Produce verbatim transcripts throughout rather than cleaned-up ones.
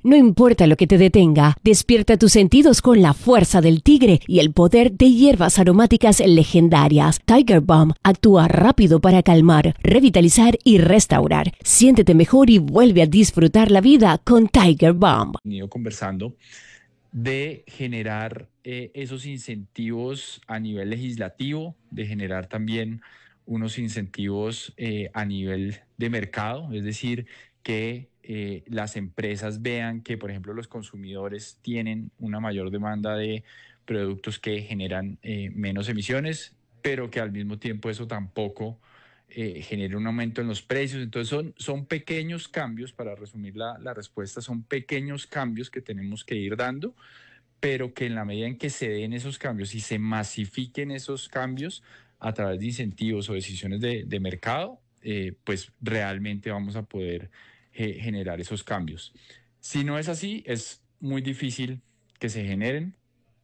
No importa lo que te detenga, despierta tus sentidos con la fuerza del tigre y el poder de hierbas aromáticas legendarias. Tiger Balm actúa rápido para calmar, revitalizar y restaurar. Siéntete mejor y vuelve a disfrutar la vida con Tiger Balm. Venido conversando de generar eh, esos incentivos a nivel legislativo, de generar también unos incentivos eh, a nivel de mercado, es decir, que eh, las empresas vean que, por ejemplo, los consumidores tienen una mayor demanda de productos que generan eh, menos emisiones, pero que al mismo tiempo eso tampoco eh, genere un aumento en los precios. Entonces son, son pequeños cambios, para resumir la, la respuesta, son pequeños cambios que tenemos que ir dando, pero que en la medida en que se den esos cambios y se masifiquen esos cambios a través de incentivos o decisiones de, de mercado, eh, pues realmente vamos a poder eh, generar esos cambios. Si no es así, es muy difícil que se generen.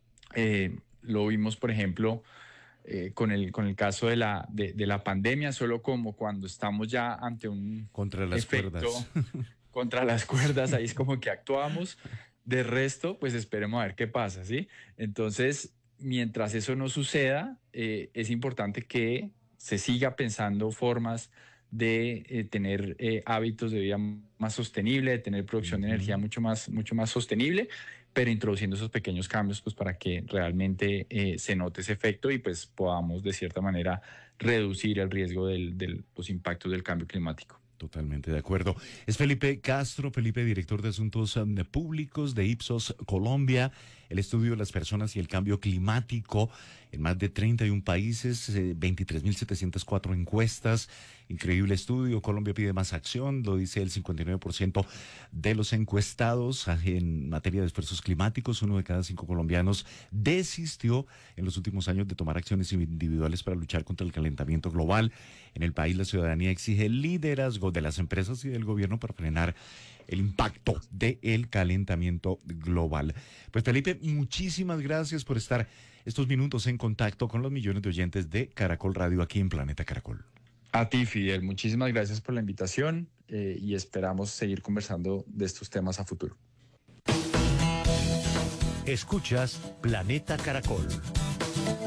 Eh, lo vimos, por ejemplo, eh, con, el, con el caso de la, de, de la pandemia, solo como cuando estamos ya ante un Contra las efecto cuerdas. contra las cuerdas, ahí es como que actuamos. De resto, pues esperemos a ver qué pasa, ¿sí? Entonces, mientras eso no suceda, eh, es importante que se siga pensando formas de eh, tener eh, hábitos de vida más sostenible, de tener producción de energía mucho más, mucho más sostenible, pero introduciendo esos pequeños cambios pues para que realmente eh, se note ese efecto y pues podamos de cierta manera reducir el riesgo de del, los impactos del cambio climático. Totalmente de acuerdo. Es Felipe Castro, Felipe, director de Asuntos um, Públicos de Ipsos Colombia, el estudio de las personas y el cambio climático en más de treinta y un países, eh, veintitrés mil setecientas cuatro encuestas. Increíble estudio. Colombia pide más acción, lo dice el cincuenta y nueve por ciento de los encuestados en materia de esfuerzos climáticos. Uno de cada cinco colombianos desistió en los últimos años de tomar acciones individuales para luchar contra el calentamiento global. En el país, la ciudadanía exige liderazgo de las empresas y del gobierno para frenar el impacto del calentamiento global. Pues Felipe, muchísimas gracias por estar estos minutos en contacto con los millones de oyentes de Caracol Radio aquí en Planeta Caracol. A ti, Fidel, muchísimas gracias por la invitación eh, y esperamos seguir conversando de estos temas a futuro. Escuchas Planeta Caracol.